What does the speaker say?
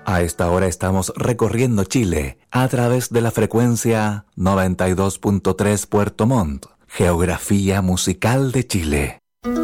A esta hora estamos recorriendo Chile a través de la frecuencia 92.3 Puerto Montt, Geografía Musical de Chile.